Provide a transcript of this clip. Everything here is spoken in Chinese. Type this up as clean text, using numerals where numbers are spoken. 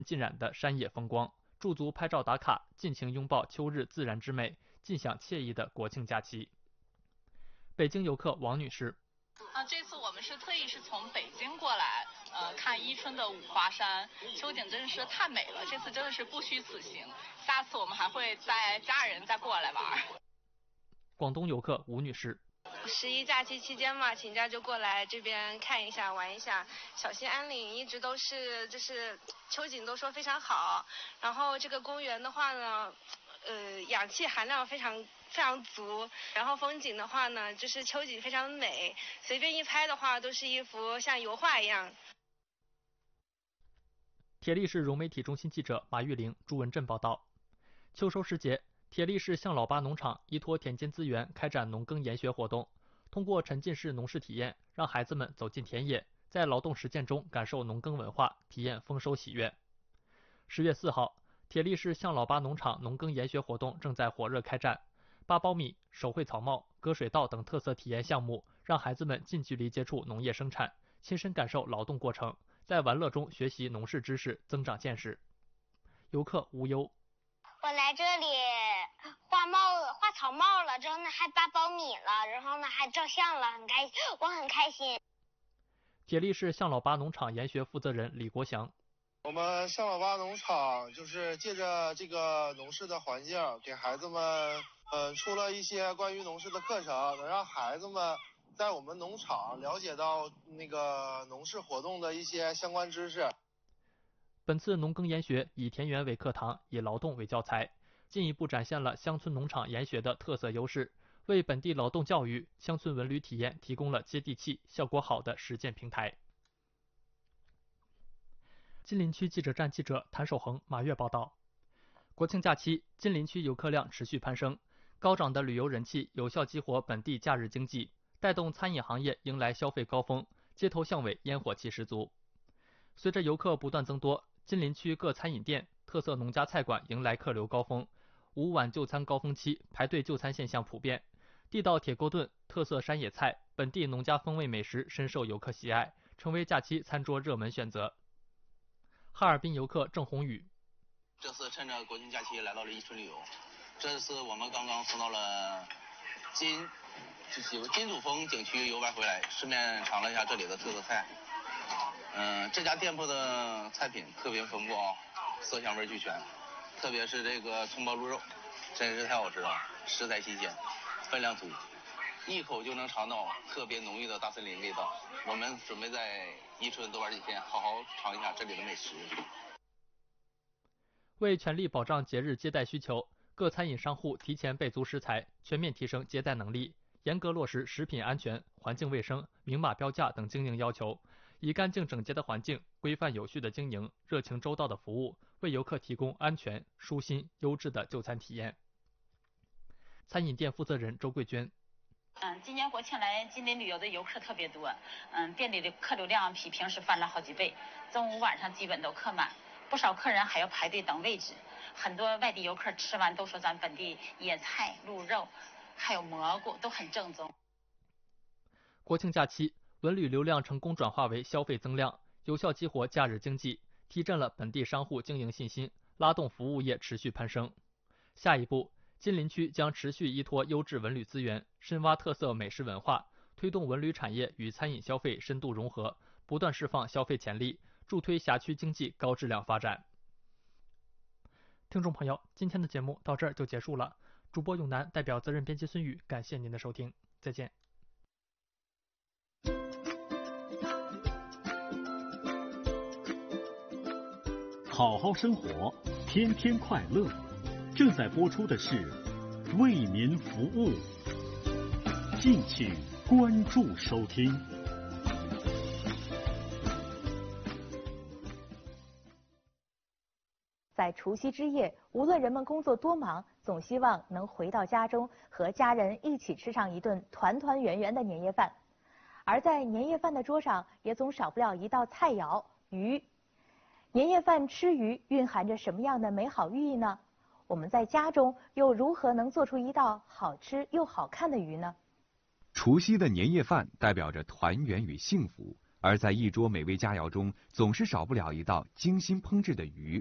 浸染的山野风光，驻足拍照打卡，尽情拥抱秋日自然之美，尽享惬意的国庆假期。北京游客王女士。 这次我们是特意从北京过来，看伊春的五花山，秋景真是太美了。这次真的是不虚此行，下次我们还会带家人再过来玩。 广东游客吴女士。 11假期期间嘛，请假就过来这边看一下玩一下。小兴安岭一直都是秋景都说非常好，然后这个公园的话呢，氧气含量非常足，然后风景的话呢，秋景非常美，随便一拍的话都是一幅像油画一样。 铁力市融媒体中心记者马玉玲、朱文振报道。秋收时节，铁力市向老八农场依托田间资源开展农耕研学活动，通过沉浸式农事体验，让孩子们走进田野，在劳动实践中感受农耕文化，体验丰收喜悦。10月4号，铁力市向老八农场农耕研学活动正在火热开展，8苞米、手绘草帽、割水稻等特色体验项目，让孩子们近距离接触农业生产，亲身感受劳动过程，在玩乐中学习农事知识，增长见识。游客无忧。 我来这里画草帽了，之后呢还8苞米了，然后呢还照相了，我很开心。 铁力市向老八农场研学负责人李国祥。 我们向老八农场就是借着这个农事的环境，给孩子们出了一些关于农事的课程，能让孩子们在我们农场了解到那个农事活动的一些相关知识。 本次农耕研学以田园为课堂，以劳动为教材，进一步展现了乡村农场研学的特色优势，为本地劳动教育、乡村文旅体验提供了接地气、效果好的实践平台。金陵区记者站记者谭守恒、马跃报道。国庆假期，金陵区游客量持续攀升，高涨的旅游人气有效激活本地假日经济，带动餐饮行业迎来消费高峰，街头巷尾烟火气十足。随着游客不断增多，金陵区各餐饮店、特色农家菜馆迎来客流高峰，5晚就餐高峰期排队就餐现象普遍，地道铁锅炖、特色山野菜、本地农家风味美食深受游客喜爱，成为假期餐桌热门选择。哈尔滨游客郑宏宇。 这次趁着国庆假期来到了伊春旅游，这次我们刚刚从到了金主峰景区游玩回来，顺便尝了一下这里的特色菜。这家店铺的菜品特别丰富啊，色香味俱全，特别是这个葱爆鹿肉，真是太好吃了，食材新鲜，分量足，一口就能尝到特别浓郁的大森林味道。我们准备在伊春多玩几天，好好尝一下这里的美食。 为全力保障节日接待需求，各餐饮商户提前备足食材，全面提升接待能力，严格落实食品安全、环境卫生、明码标价等经营要求，以干净整洁的环境、规范有序的经营、热情周到的服务，为游客提供安全、舒心、优质的就餐体验。餐饮店负责人周桂娟。 今年国庆来金陵旅游的游客特别多，店里的客流量比平时翻了好几倍，中午晚上基本都客满，不少客人还要排队等位置。很多外地游客吃完都说咱本地野菜、鹿肉还有蘑菇都很正宗。 国庆假期，文旅流量成功转化为消费增量，有效激活假日经济，提振了本地商户经营信心，拉动服务业持续攀升。下一步，金陵区将持续依托优质文旅资源，深挖特色美食文化，推动文旅产业与餐饮消费深度融合，不断释放消费潜力，助推辖区经济高质量发展。听众朋友，今天的节目到这儿就结束了。主播永南代表责任编辑孙宇，感谢您的收听，再见。 好好生活，天天快乐。正在播出的是为您服务，敬请关注收听。 在除夕之夜，无论人们工作多忙，总希望能回到家中，和家人一起吃上一顿团团圆圆的年夜饭。而在年夜饭的桌上，也总少不了一道菜肴——鱼。年夜饭吃鱼蕴含着什么样的美好寓意呢？我们在家中又如何能做出一道好吃又好看的鱼呢？ 除夕的年夜饭代表着团圆与幸福， 而在一桌美味佳肴中，总是少不了一道精心烹制的鱼。